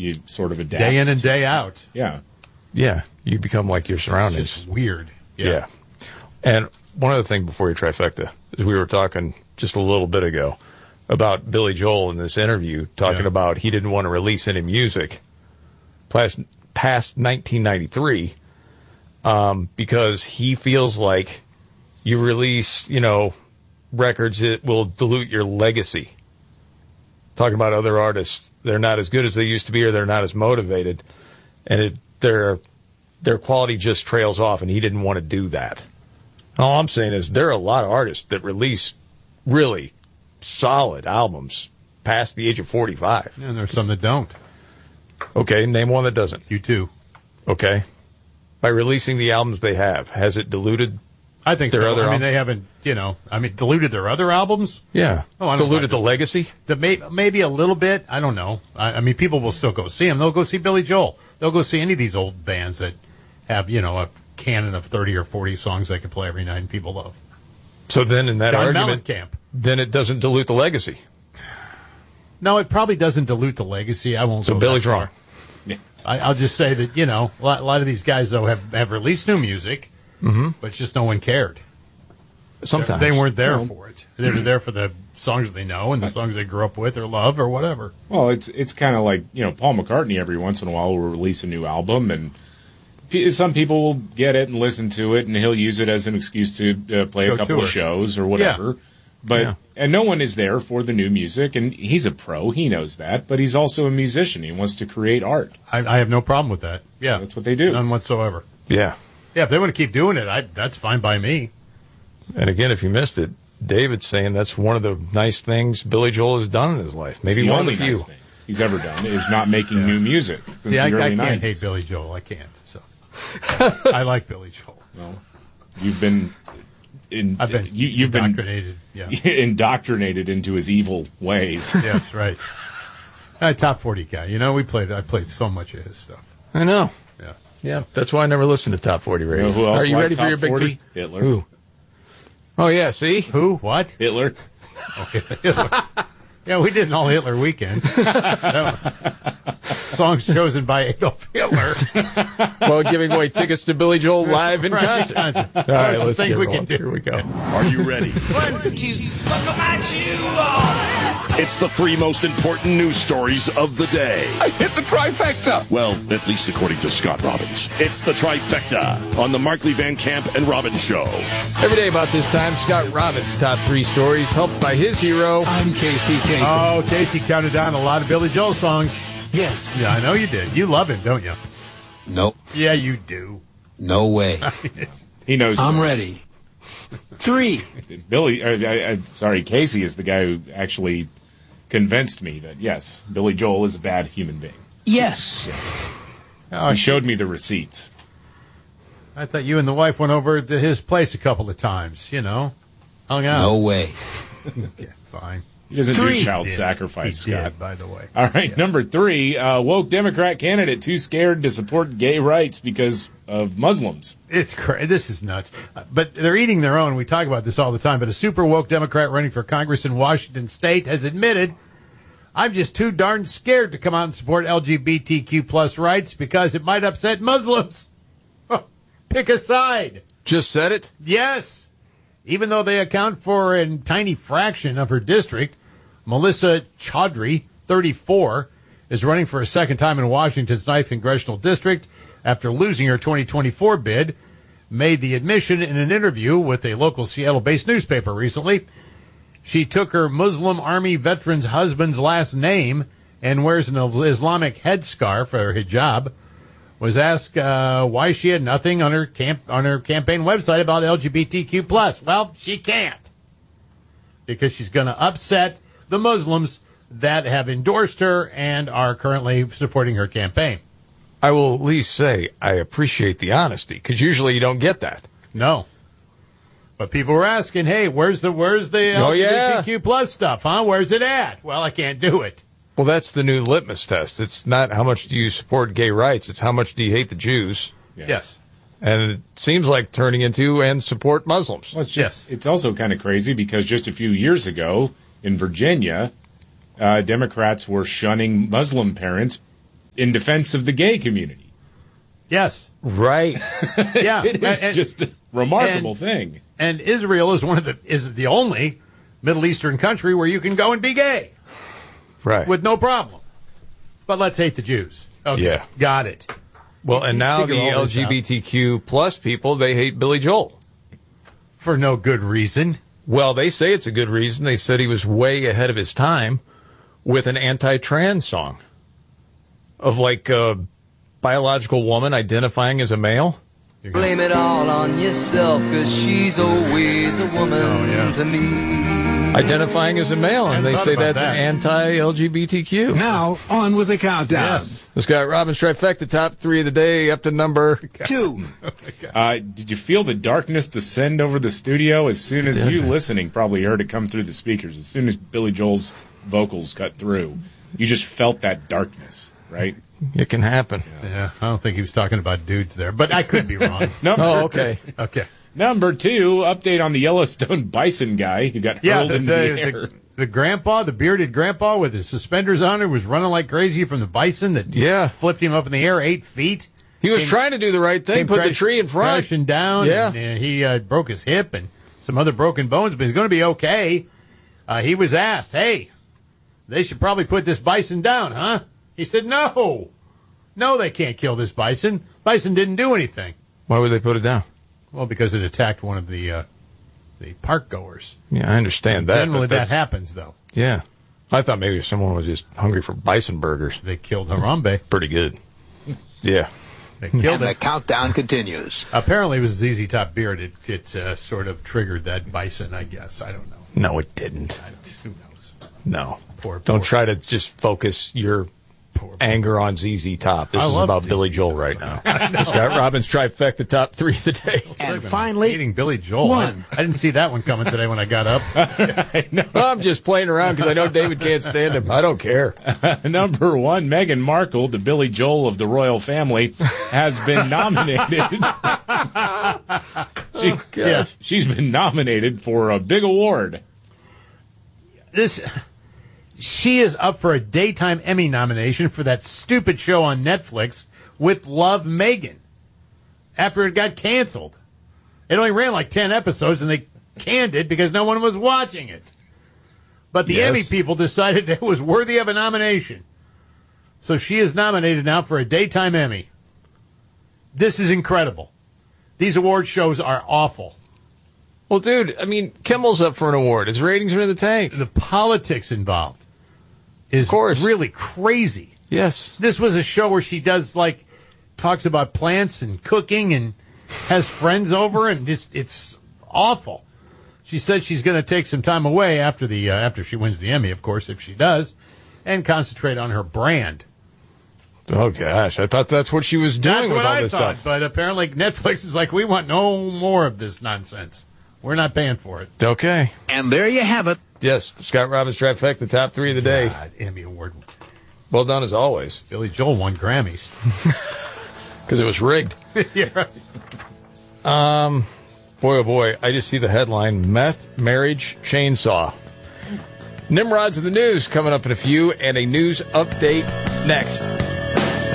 you sort of adapt. Day in and day out. Yeah. Yeah, you become like your surroundings. It's just weird. Yeah. And one other thing before your trifecta is we were talking just a little bit ago about Billy Joel in this interview, talking about he didn't want to release any music past 1993 because he feels like you release, records, it will dilute your legacy. Talking about other artists, they're not as good as they used to be, or they're not as motivated, and their quality just trails off, and he didn't want to do that. All I'm saying is there are a lot of artists that release really solid albums past the age of 45. And there's some that don't. Okay, name one that doesn't. U2. Okay. By releasing the albums they have, has it diluted I think their so. other I mean, they haven't, diluted their other albums? Yeah. Oh, I don't diluted the legacy? Maybe a little bit. I don't know. I mean, people will still go see him. They'll go see Billy Joel. They'll go see any of these old bands that have, a canon of 30 or 40 songs they can play every night and people love. So then in that John argument, Mellencamp. Then it doesn't dilute the legacy. No, it probably doesn't dilute the legacy. I won't. So go Billy's that far. wrong. Yeah. I'll just say that a lot of these guys though have released new music, but just no one cared. Sometimes they weren't there for it. They were there for the songs they know and the songs they grew up with or love or whatever. Well, it's kind of like Paul McCartney every once in a while will release a new album, and some people will get it and listen to it, and he'll use it as an excuse to play a couple of shows or whatever. Yeah. But and no one is there for the new music, and he's a pro. He knows that, but he's also a musician. He wants to create art. I have no problem with that. Yeah, that's what they do. None whatsoever. Yeah. Yeah, if they want to keep doing it, that's fine by me. And again, if you missed it, David's saying that's one of the nice things Billy Joel has done in his life. Maybe one of the few nice thing he's ever done is not making new music. See, I can't hate Billy Joel. I can't. So I like Billy Joel. Well, you've been you've indoctrinated. Been indoctrinated into his evil ways. Yes, right. Top 40 guy. I played so much of his stuff. I know. Yeah. Yeah. That's why I never listened to Top 40 radio. Who else Are you ready for your big 40? Hitler. Who? Oh yeah. See who? What? Hitler. Okay. Hitler. Yeah, we did an all Hitler weekend. Songs chosen by Adolf Hitler. While giving away tickets to Billy Joel live in concert. All right, let's think get we rolling. can do. Here we go. Are you ready? 1, 2, buckle my shoe on. It's the 3 most important news stories of the day. I hit the trifecta. Well, at least according to Scott Robbins. It's the trifecta on the Markley Van Camp and Robbins Show. Every day about this time, Scott Robbins' top 3 stories, helped by his hero. I'm Casey Kasem. Oh, Casey counted down a lot of Billy Joel songs. Yes. Yeah, I know you did. You love him, don't you? Nope. Yeah, you do. No way. He knows. I'm ready. 3. Billy, Casey is the guy who actually convinced me that, yes, Billy Joel is a bad human being. Yes. He showed me the receipts. I thought you and the wife went over to his place a couple of times, hung out. No way. Yeah, fine. He doesn't do 3. child sacrifice, He Scott. did, by the way. All right, Yeah. number 3, woke Democrat candidate too scared to support gay rights because of Muslims. It's this is nuts. But they're eating their own. We talk about this all the time. But a super woke Democrat running for Congress in Washington State has admitted, I'm just too darn scared to come out and support LGBTQ plus rights because it might upset Muslims. Pick a side. Just said it? Yes. Even though they account for a tiny fraction of her district, Melissa Chaudhry, 34, is running for a second time in Washington's 9th congressional district after losing her 2024 bid, made the admission in an interview with a local Seattle-based newspaper recently. She took her Muslim Army veteran's husband's last name and wears an Islamic headscarf or hijab. Was asked why she had nothing on her campaign website about LGBTQ+. Well, she can't. Because she's going to upset the Muslims that have endorsed her and are currently supporting her campaign. I will at least say I appreciate the honesty, because usually you don't get that. No. But people were asking, hey, where's the LGBTQ plus stuff, huh? Where's it at? Well, I can't do it. Well, that's the new litmus test. It's not how much do you support gay rights. It's how much do you hate the Jews. Yeah. Yes. And it seems like turning into and support Muslims. Well, it's also kind of crazy because just a few years ago in Virginia, Democrats were shunning Muslim parents in defense of the gay community. Yes. Right. Yeah. It is just a remarkable thing. And Israel is the only Middle Eastern country where you can go and be gay. Right. With no problem. But let's hate the Jews. Okay. Yeah. Got it. Well, and now the Figure all this out. LGBTQ plus people, they hate Billy Joel. For no good reason. Well, they say it's a good reason. They said he was way ahead of his time with an anti-trans song of like a biological woman identifying as a male. Blame it all on yourself, 'cause she's always a woman to me. Identifying as a male, and they say that's that. anti-LGBTQ. Now, on with the countdown. Yes. This guy, Robin's Trifecta, top 3 of the day, up to number 2. Did you feel the darkness descend over the studio as soon as you listening probably heard it come through the speakers? As soon as Billy Joel's vocals cut through, you just felt that darkness, right? It can happen. Yeah, I don't think he was talking about dudes there, but I could be wrong. Oh, okay. Okay. Number 2, update on the Yellowstone bison guy who got hurled into the air. The grandpa, the bearded grandpa with his suspenders on, who was running like crazy from the bison that flipped him up in the air 8 feet. He was trying to do the right thing, put the tree in front. Crashing down, and he broke his hip and some other broken bones, but he's going to be okay. He was asked, hey, they should probably put this bison down, huh? He said, no, they can't kill this bison. Bison didn't do anything. Why would they put it down? Well, because it attacked one of the park goers. Yeah, I understand that. Generally, that happens, though. Yeah. I thought maybe someone was just hungry for bison burgers. They killed Harambe. Pretty good. Yeah. They killed And the him. countdown continues. Apparently, it was ZZ Top Beard. It sort of triggered that bison, I guess. I don't know. No, it didn't. Who knows? No. Poor. Don't try to just focus your anger on ZZ Top. This I is love about ZZ Billy Joel right now. Scott Robbins Trifecta, top 3 of the day. And finally, Hating Billy Joel. one. I didn't see that one coming today when I got up. I'm just playing around because I know David can't stand him. I don't care. Number 1, Meghan Markle, the Billy Joel of the royal family, has been nominated. She's been nominated for a big award. She is up for a Daytime Emmy nomination for that stupid show on Netflix with Love Megan after it got canceled. It only ran like 10 episodes, and they canned it because no one was watching it. But the Emmy people decided it was worthy of a nomination. So she is nominated now for a Daytime Emmy. This is incredible. These award shows are awful. Well, dude, I mean, Kimmel's up for an award. His ratings are in the tank. The politics involved is really crazy. Yes. This was a show where she talks about plants and cooking and has friends over, and it's awful. She said she's going to take some time away after she wins the Emmy, of course, if she does, and concentrate on her brand. Oh, gosh. I thought that's what she was doing with all this stuff. But apparently Netflix is like, we want no more of this nonsense. We're not paying for it. Okay. And there you have it. Yes, the Scott Robbins Trifecta, the top 3 of the day. God, Emmy Award. Well done as always. Billy Joel won Grammys. Because it was rigged. Yeah. Boy, oh boy, I just see the headline, Meth Marriage Chainsaw. Nimrods of the News coming up in a few, and a news update next.